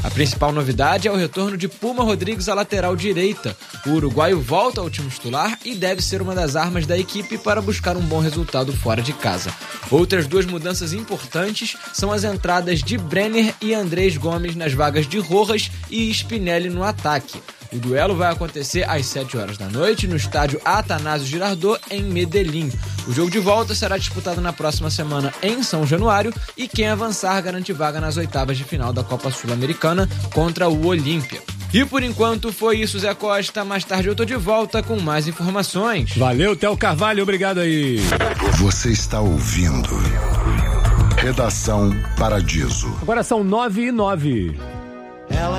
A principal novidade é o retorno de Puma Rodrigues à lateral direita. O uruguaio volta ao time titular e deve ser uma das armas da equipe para buscar um bom resultado fora de casa. Outras duas mudanças importantes são as entradas de Brenner e Andrés Gomes nas vagas de Rojas e Spinelli no ataque. O duelo vai acontecer às 7 horas da noite no estádio Atanásio Girardot, em Medellín. O jogo de volta será disputado na próxima semana em São Januário e quem avançar garante vaga nas oitavas de final da Copa Sul-Americana contra o Olímpia. E por enquanto foi isso, Zé Costa. Mais tarde eu tô de volta com mais informações. Valeu, Theo Carvalho, obrigado aí. Você está ouvindo Redação Paradiso. Agora são 9:09.